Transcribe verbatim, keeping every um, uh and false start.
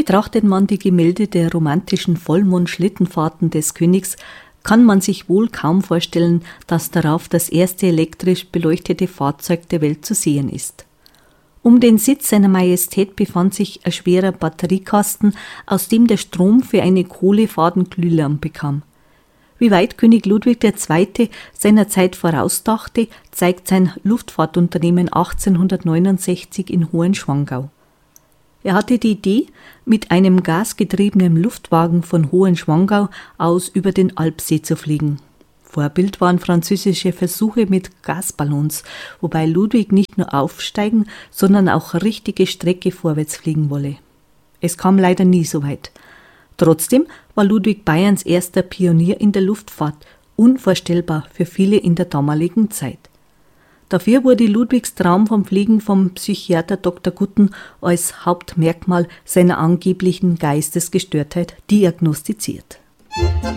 Betrachtet man die Gemälde der romantischen Vollmond-Schlittenfahrten des Königs, kann man sich wohl kaum vorstellen, dass darauf das erste elektrisch beleuchtete Fahrzeug der Welt zu sehen ist. Um den Sitz seiner Majestät befand sich ein schwerer Batteriekasten, aus dem der Strom für eine Kohlefadenglühlampe kam. Wie weit König Ludwig der Zweite seiner Zeit vorausdachte, zeigt sein Luftfahrtunternehmen achtzehnhundertneunundsechzig in Hohenschwangau. Er hatte die Idee, mit einem gasgetriebenen Luftwagen von Hohenschwangau aus über den Alpsee zu fliegen. Vorbild waren französische Versuche mit Gasballons, wobei Ludwig nicht nur aufsteigen, sondern auch richtige Strecke vorwärts fliegen wolle. Es kam leider nie so weit. Trotzdem war Ludwig Bayerns erster Pionier in der Luftfahrt, unvorstellbar für viele in der damaligen Zeit. Dafür wurde Ludwigs Traum vom Fliegen vom Psychiater Doktor Gutten als Hauptmerkmal seiner angeblichen Geistesgestörtheit diagnostiziert.